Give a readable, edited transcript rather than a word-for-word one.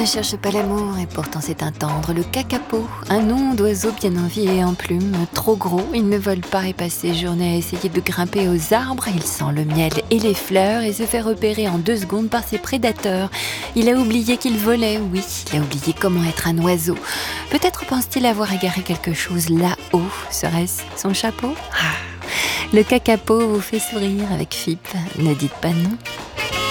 ne cherche pas l'amour et pourtant c'est un tendre. Le kakapo, un nom d'oiseau bien en vie et en plume. Trop gros, il ne vole pas et passe ses journées à essayer de grimper aux arbres. Il sent le miel et les fleurs et se fait repérer en 2 secondes par ses prédateurs. Il a oublié qu'il volait, oui, il a oublié comment être un oiseau. Peut-être pense-t-il avoir égaré quelque chose là-haut. Serait-ce son chapeau ? Le kakapo vous fait sourire avec FIP. Ne dites pas non.